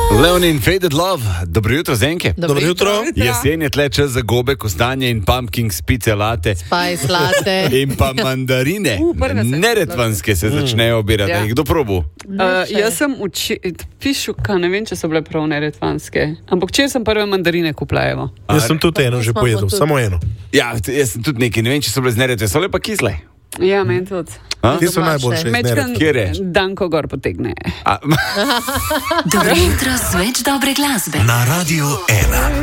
Leonin Faded Love, dobro jutro Zenke. Dobro jutro. Jesen je tle čas za gobe, kostanje in pumpkin spice late. Spice latte. In pa mandarine, neretvanske se začnejo obirati. Ja. Kdo probu? Jaz sem pišuka, ne vem, če so bile prav neretvanske. Ampak če sem prve mandarine kuplajevo. Jaz sem tudi eno že pojedel, samo eno. Ja, jaz sem tudi nekaj, ne vem, če so bile z neretve, so le pa kisle. Ja, meni tudi. Ti so najboljše iz neretve. Kjer je? Danko gor potegne. Dobro jutro z več dobre glasbe. Na Radio 1.